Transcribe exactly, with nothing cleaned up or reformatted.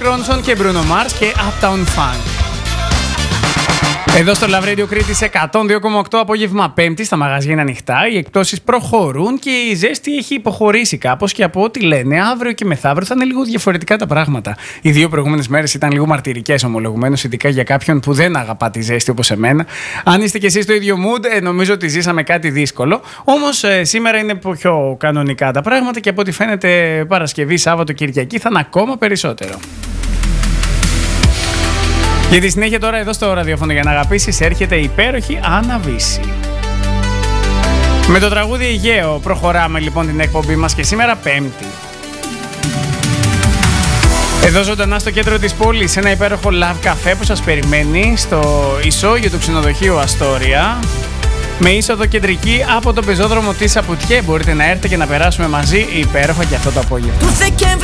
Ronson και Bruno Mars και Uptown Funk. Εδώ στο Love Radio Κρήτης εκατόν δύο κόμμα οκτώ, απόγευμα Πέμπτη, στα μαγαζιά είναι ανοιχτά, οι εκπτώσεις προχωρούν και η ζέστη έχει υποχωρήσει κάπως και από ό,τι λένε αύριο και μεθαύριο θα είναι λίγο διαφορετικά τα πράγματα. Οι δύο προηγούμενες μέρες ήταν λίγο μαρτυρικές ομολογουμένως, ειδικά για κάποιον που δεν αγαπά τη ζέστη όπως εμένα. Αν είστε κι εσείς στο ίδιο mood, ε, νομίζω ότι ζήσαμε κάτι δύσκολο. Όμως ε, σήμερα είναι πιο κανονικά τα πράγματα και από ό,τι φαίνεται Παρασκευή, Σάββατο, Κυριακή θα είναι ακόμα περισσότερο. Για τη συνέχεια τώρα εδώ στο ραδιόφωνο για να αγαπήσεις έρχεται η υπέροχη Άννα Βύση. Με το τραγούδι Αιγαίο προχωράμε λοιπόν την εκπομπή μας και σήμερα Πέμπτη. Εδώ ζωντανά στο κέντρο της πόλης, ένα υπέροχο Love Café που σας περιμένει στο ισόγειο του ξενοδοχείου Αστόρια. Με είσοδο κεντρική από το πεζόδρομο της Απουτιέ μπορείτε να έρθετε και να περάσουμε μαζί υπέροχα και αυτό το απόγευμα.